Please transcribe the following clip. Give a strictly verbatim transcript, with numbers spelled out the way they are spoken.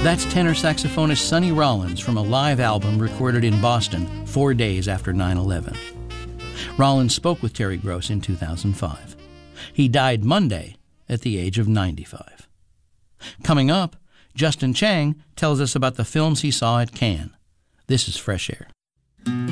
That's tenor saxophonist Sonny Rollins from a live album recorded in Boston four days after nine eleven. Rollins spoke with Terry Gross in two thousand five. He died Monday at the age of ninety-five. Coming up, Justin Chang tells us about the films he saw at Cannes. This is Fresh Air.